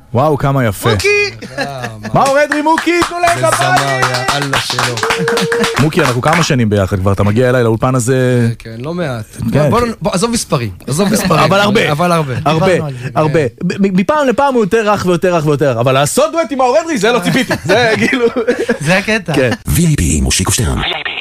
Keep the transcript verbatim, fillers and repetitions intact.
וואו, כמה יפה. מוקי! מאור אדרי, מוקי, תנו להם כפיים! יאללה שלו. מוקי, אנחנו כמה שנים ביחד כבר, אתה מגיע אליי לאולפן הזה... כן, לא מעט. בוא, עזוב מספרים. עזוב מספרים. אבל הרבה. אבל הרבה. הרבה, הרבה. מפעם לפעם הוא יותר רך ויותר רך ויותר, אבל לעשות דואט עם מאור אדרי, זה לא ציפיתי. זה כאילו... זה הקטע. וי איי פי, מושיקו שטרן.